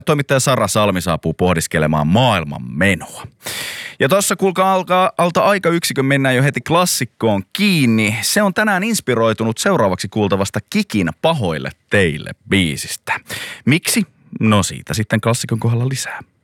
Toimittaja Sara Salmi saapuu pohdiskelemaan maailman menoa. Ja tossa kuulkaa alta aikayksikön mennään jo heti klassikkoon kiinni. Se on tänään inspiroitunut seuraavaksi kuultavasta Kikin Pahoille teille -biisistä. Miksi? No siitä sitten klassikon kohdalla lisää.